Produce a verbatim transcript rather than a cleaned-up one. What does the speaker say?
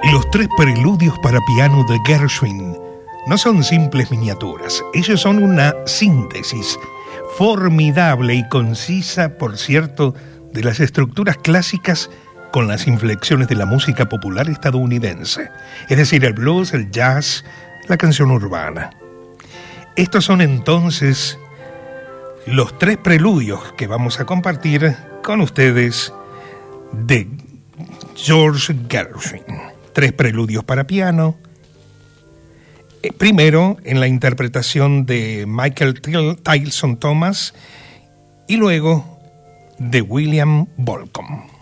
Los tres preludios para piano de Gershwin no son simples miniaturas, ellos son una síntesis formidable y concisa, por cierto, de las estructuras clásicas con las inflexiones de la música popular estadounidense, es decir, el blues, el jazz, la canción urbana. Estos son entonces los tres preludios que vamos a compartir con ustedes de George Gershwin. Tres preludios para piano. Primero en la interpretación de Michael Tilson Thomas y luego de William Bolcom.